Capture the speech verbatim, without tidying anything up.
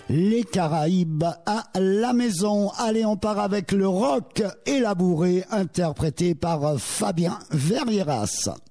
Les Caraïbes à la maison. Allez, on part avec le rock et la bourrée, interprété par Fabien Verrieras.